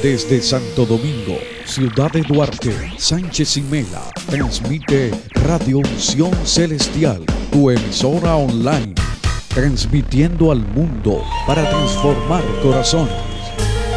Desde Santo Domingo, Ciudad de Duarte, Sánchez y Mela, transmite Radio Unción Celestial, tu emisora online, transmitiendo al mundo para transformar corazones.